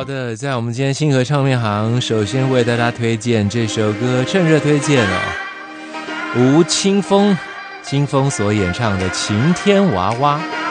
好的，在我们今天星河唱片行，首先为大家推荐这首歌，趁热推荐哦，吴青峰所演唱的《晴天娃娃》。